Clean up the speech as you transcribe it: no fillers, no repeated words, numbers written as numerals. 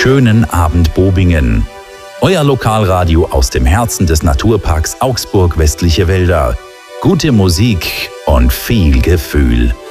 schönen Abend Bobingen. Euer Lokalradio aus dem Herzen des Naturparks Augsburg Westliche Wälder. Gute Musik und viel Gefühl.